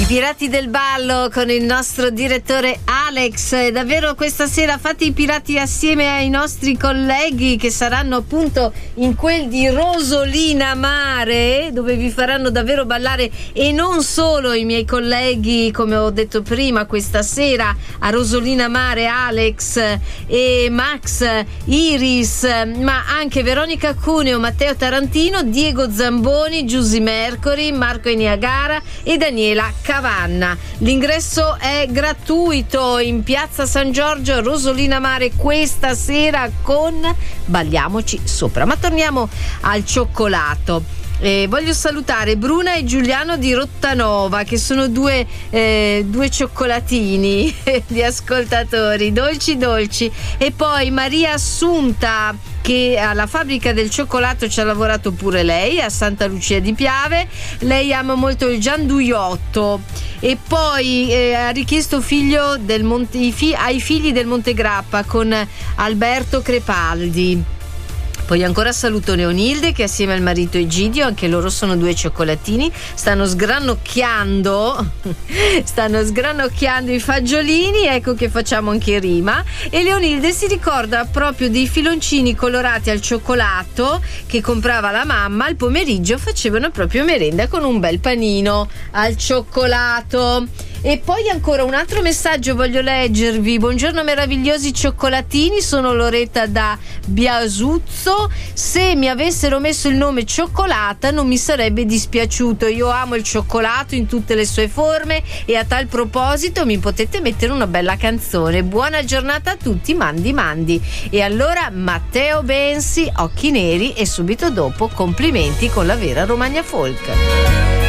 Pirati del ballo con il nostro direttore Alex. E davvero questa sera fate i pirati assieme ai nostri colleghi che saranno appunto in quel di Rosolina Mare, dove vi faranno davvero ballare, e non solo i miei colleghi, come ho detto prima, questa sera a Rosolina Mare, Alex e Max, Iris, ma anche Veronica Cuneo, Matteo Tarantino, Diego Zamboni, Giusy Mercuri, Marco Eniagara e Daniela Cavanna. L'ingresso è gratuito in Piazza San Giorgio a Rosolina Mare questa sera con Balliamoci Sopra. Ma torniamo al cioccolato. Voglio salutare Bruna e Giuliano di Rottanova, che sono due cioccolatini di ascoltatori dolci, e poi Maria Assunta, che alla fabbrica del cioccolato ci ha lavorato pure lei a Santa Lucia di Piave. Lei ama molto il gianduiotto, e poi ha richiesto ai figli del Montegrappa con Alberto Crepaldi. Poi ancora saluto Leonilde, che assieme al marito Egidio, anche loro sono due cioccolatini, stanno sgranocchiando i fagiolini, ecco che facciamo anche rima. E Leonilde si ricorda proprio dei filoncini colorati al cioccolato che comprava la mamma, al pomeriggio facevano proprio merenda con un bel panino al cioccolato. E poi ancora un altro messaggio voglio leggervi. Buongiorno meravigliosi cioccolatini, sono Loretta da Biasuzzo. Se mi avessero messo il nome Cioccolata non mi sarebbe dispiaciuto, io amo il cioccolato in tutte le sue forme, e a tal proposito mi potete mettere una bella canzone. Buona giornata a tutti, mandi. E allora Matteo Bensi, Occhi Neri, e subito dopo complimenti con la vera Romagna Folk.